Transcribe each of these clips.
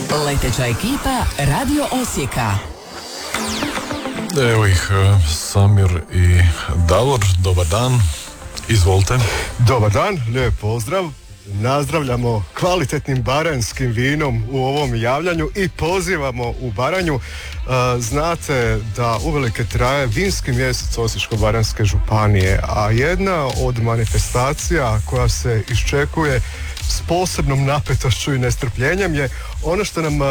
Leteća ekipa Radio Osijeka. Evo ih, Samir i Davor, dobar dan, izvolite. Dobar dan, lijep pozdrav. Nazdravljamo kvalitetnim baranjskim vinom u ovom javljanju i pozivamo u Baranju. Znate da uvelike traje vinski mjesec Osječko-baranjske županije, a jedna od manifestacija koja se iščekuje s posebnom napetošću i nestrpljenjem je ono što nam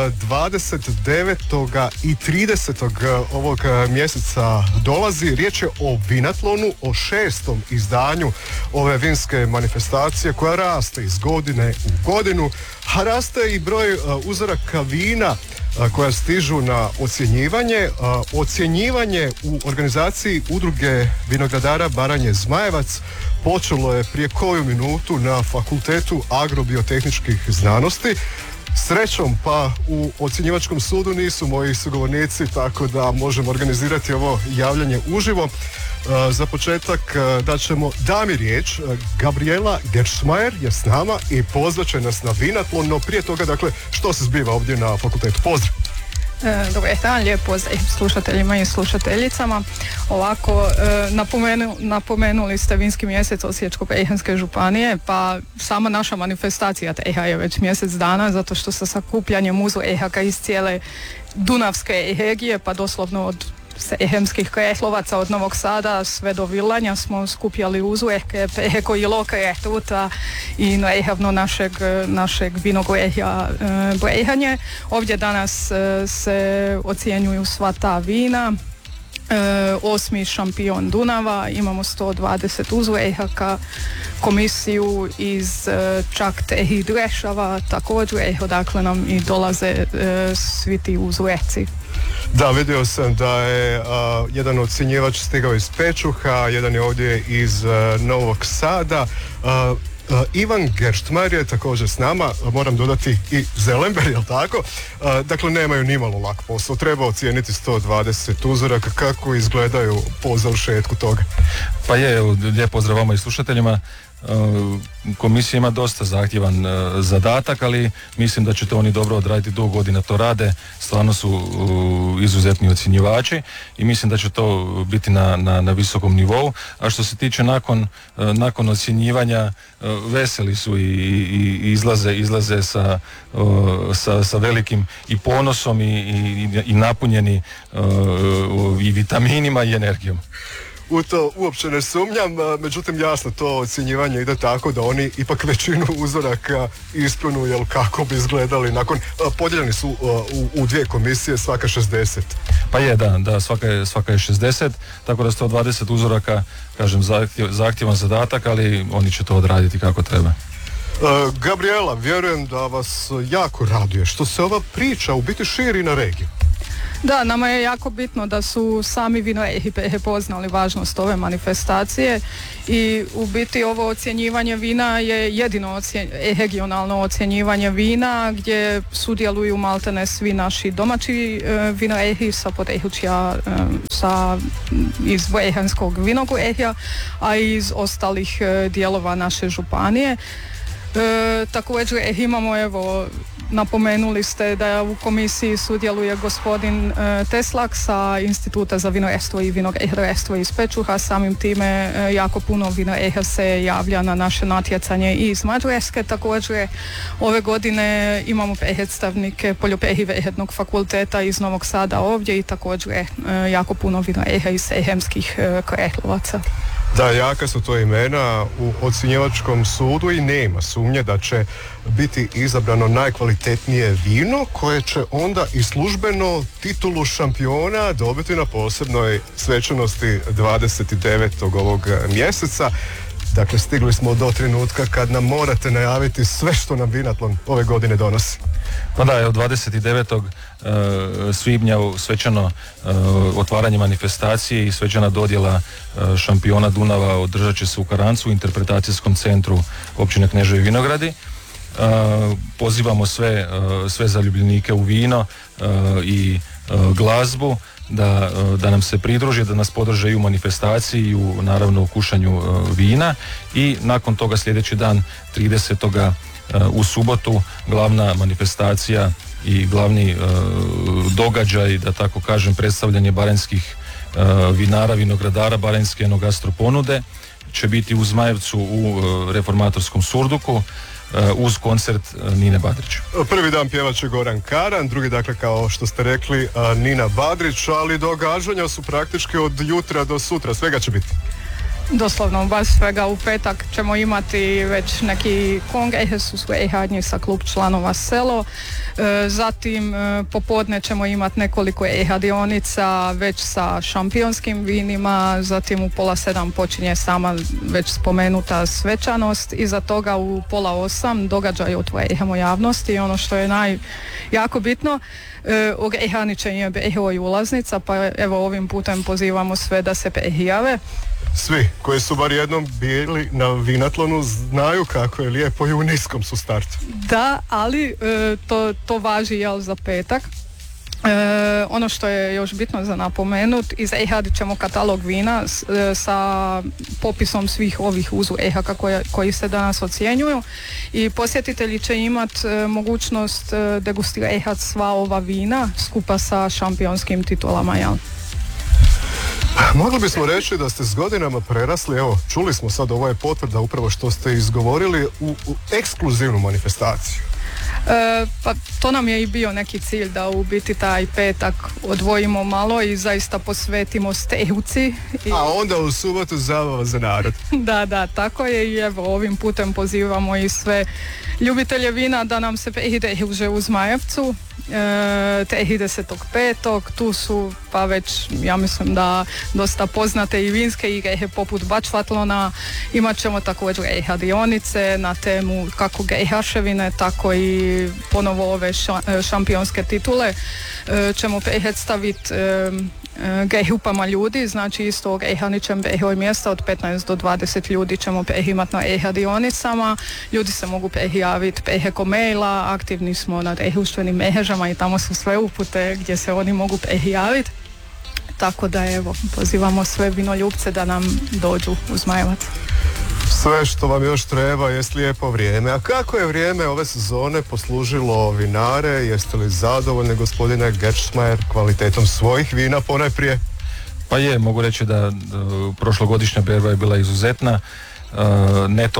29. i 30. ovog mjeseca dolazi. Riječ je o Vinatlonu, o 6. izdanju ove vinske manifestacije koja raste iz godine u godinu, a raste i broj uzoraka vina koja stižu na ocjenjivanje. Ocjenjivanje u organizaciji Udruge vinogradara Baranje Zmajevac počelo je prije koju minutu na Fakultetu agrobiotehničkih znanosti. Srećom pa u ocjenjivačkom sudu nisu moji sugovornici, tako da možemo organizirati ovo javljanje uživo. Za početak daćemo dami riječ. Gabriela Geršmajer je s nama i pozvat će nas na Vinatlon, no prije toga, dakle, što se zbiva ovdje na fakultetu? Pozdrav! Dobar dan, lijep pozdrav slušateljima i slušateljicama. Ovako, napomenuli ste vinski mjesec Osječko-baranjske županije, pa sama naša manifestacija je već mjesec dana, zato što sa sakupljanjem uzoraka iz cijele Dunavske regije, pa doslovno od ehemskih kretlovaca od Novog Sada sve do Vilanja smo skupljali uzorke preko Iloka, Retuta i naravno našeg vinogorja Brejhanje. Ovdje danas se ocjenjuju sva ta vina. 8. šampion Dunava, imamo 120 uzoraka, komisiju iz čak 3 Drešava, također odakle nam i dolaze svi ti uzorci. Da, vidio sam da je jedan ocjenjivač stigao iz Pečuha, jedan je ovdje iz Novog Sada. Ivan Gerštmajer je također s nama, moram dodati i Zelember, jel tako? Dakle, nemaju nimalo lak posao, treba ocijeniti 120 uzoraka. Kako izgledaju po završetku toga? Pa je, lijep pozdrav vama i slušateljima. Komisija ima dosta zahtjevan zadatak, ali mislim da će to oni dobro odraditi, dugo godina to rade, stvarno su izuzetni ocjenjivači i mislim da će to biti na visokom nivou. A što se tiče nakon ocjenjivanja, veseli su i izlaze sa velikim i ponosom i napunjeni i vitaminima i energijom. U to uopće ne sumnjam, međutim jasno to ocjenjivanje ide tako da oni ipak većinu uzoraka ispunu, jel, kako bi izgledali nakon, podijeljeni su u 2 komisije, svaka 60. Pa je, da, svaka je 60, tako da 120 uzoraka, kažem, zahtjevan zadatak, ali oni će to odraditi kako treba. Gabriela, vjerujem da vas jako raduje što se ova priča u biti širi na regiju. Da, nama je jako bitno da su sami vinogradari prepoznali važnost ove manifestacije i u biti ovo ocjenjivanje vina je jedino regionalno ocjenjivanje vina gdje sudjeluju maltene svi naši domaći vinogradari sa područja iz Brejhanskog vinogorja, a i iz ostalih dijelova naše županije. Također imamo, napomenuli ste da u komisiji sudjeluje gospodin Teslak sa Instituta za vinogradarstvo i vinogradarstvo iz Pečuha. Samim time jako puno vinogradara se javlja na naše natjecanje i iz Mađarske. Također ove godine imamo predstavnike Poljoprivrednog fakulteta iz Novog Sada ovdje i također jako puno vinogradara iz ehemskih Kretlovaca. Da, jaka su to imena u ocjenjivačkom sudu i nema sumnje da će biti izabrano najkvalitetnije vino koje će onda i službeno titulu šampiona dobiti na posebnoj svečanosti 29. ovog mjeseca. Dakle, stigli smo do trenutka kad nam morate najaviti sve što nam Vinatlon ove godine donosi. Pa da, od 29. svibnja svečano otvaranje manifestacije i svečana dodjela šampiona Dunava održat će se u Karancu u interpretacijskom centru općine Kneževi Vinogradi. Pozivamo sve zaljubljenike u vino i glazbu da nam se pridruže, da nas podrže i u manifestaciji i naravno u kušanju vina i nakon toga sljedeći dan 30. u subotu glavna manifestacija i glavni događaj, da tako kažem, predstavljanje baranjskih vinara, vinogradara, baranjske enogastro ponude će biti u Zmajevcu u reformatorskom surduku uz koncert Nine Badrić. Prvi dan pjevat će Goran Karan, drugi dakle kao što ste rekli Nina Badrić, ali događanja su praktički od jutra do sutra, svega će biti. Doslovno, baš svega. U petak ćemo imati već neki kongres su ehadnji sa klub članova Selo. Zatim popodne ćemo imati nekoliko ehadionica već sa šampionskim vinima. Zatim u 6:30 počinje sama već spomenuta svečanost. Iza toga u 7:30 događaj otvorimo javnosti i ono što je jako bitno, ehaničenje beho i ulaznica, pa evo ovim putem pozivamo sve da se prijave. Svi koji su bar jednom bili na Vinatlonu znaju kako je lijepo i u niskom su startu. Da, ali to važi za petak. Ono što je još bitno za napomenut, izradit ćemo katalog vina sa popisom svih ovih uzoraka koji se danas ocjenjuju i posjetitelji će imati mogućnost degustirati sva ova vina skupa sa šampionskim titulama. Mogli bismo reći da ste s godinama prerasli, evo, čuli smo sad, ovo je potvrda upravo što ste izgovorili, u ekskluzivnu manifestaciju. Pa to nam je i bio neki cilj, da u biti taj petak odvojimo malo i zaista posvetimo stehuci. A onda u subotu zabava za narod. Da, tako je i evo ovim putem pozivamo i sve ljubitelje vina da nam se ide už u Zmajevcu. Te 10.5. tu su pa već, ja mislim da dosta poznate i vinske igre poput Bačvatlona. Imat ćemo također ehadionice na temu kako gehaševine, tako i ponovo ove šampionske titule ćemo predstaviti grupama ljudi, znači isto ehaničem behoj mjesta od 15 do 20 ljudi ćemo prehimati na ehadionicama. Ljudi se mogu prehijaviti preko maila, aktivni smo na društvenim mrežama i tamo su sve upute gdje se oni mogu prehijaviti. Tako da evo, pozivamo sve vinoljubce da nam dođu u Zmajevac. Sve što vam još treba jest lijepo vrijeme. A kako je vrijeme ove sezone poslužilo vinare? Jeste li zadovoljni, gospodine Gerstmayer, kvalitetom svojih vina ponajprije? Pa je, mogu reći da prošlogodišnja berba je bila izuzetna. Ne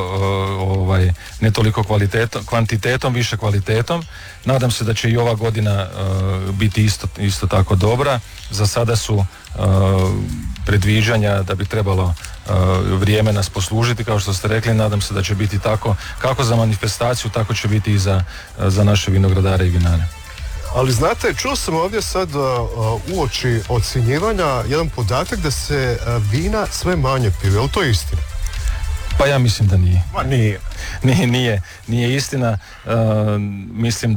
toliko kvantitetom, više kvalitetom. Nadam se da će i ova godina biti isto tako dobra. Za sada su predviđanja da bi trebalo vrijeme nas poslužiti, kao što ste rekli. Nadam se da će biti tako kako za manifestaciju, tako će biti i za naše vinogradare i vinare. Ali znate, čuo sam ovdje sad uoči ocjenjivanja jedan podatak da se vina sve manje pije. Je li to istina? Pa ja mislim da nije. Ma nije. Nije istina. Mislim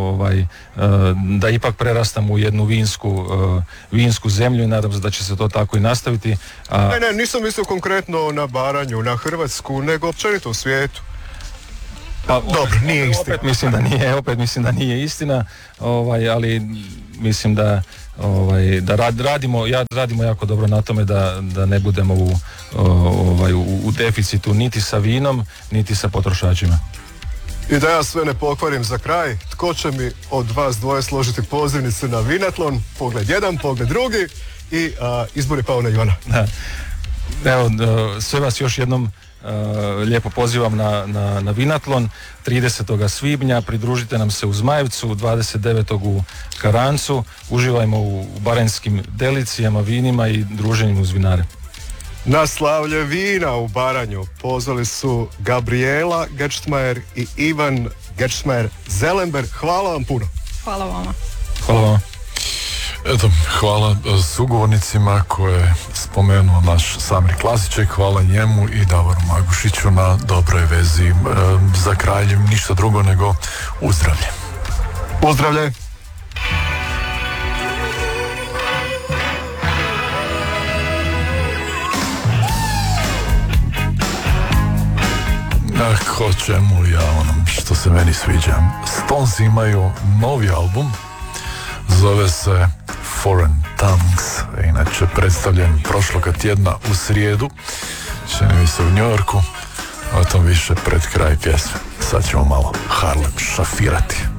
da ipak prerastam u jednu vinsku zemlju i nadam se da će se to tako i nastaviti. Ne, nisam mislio konkretno na Baranju, na Hrvatsku, nego općenito u svijetu. Pa, dobro, nije istina. Opet mislim da nije istina, ali mislim da radimo jako dobro na tome da ne budemo u deficitu niti sa vinom, niti sa potrošačima. I da ja sve ne pokvarim za kraj, tko će mi od vas dvoje složiti pozivnice na Vinatlon, pogled jedan, pogled drugi i izbor je pao na Ivana. Evo, sve vas još jednom lijepo pozivam na Vinatlon 30. svibnja, pridružite nam se u Zmajevcu, 29. u Karancu, uživajmo u baranjskim delicijama, vinima i druženjem uz vinare. Na slavlje vina u Baranju pozvali su Gabriela Gerstmayer i Ivan Gerstmayer Zelenberg. Hvala vam puno. Hvala vama. Hvala vama. Eto, hvala sugovornicima koje je spomenuo naš Samir Klasiček, hvala njemu i Davoru Magušiću na dobroj vezi. Za kraj ništa drugo nego uzdravlje. Uzdravlje. Hoćemo ja onom što se meni sviđa. Stones imaju novi album, zove se Foreign Tongues, inače predstavljen prošloga tjedna u srijedu, čini mi se u New Yorku, o tom više pred kraj pjesme. sad ćemo malo Harlem šafirati.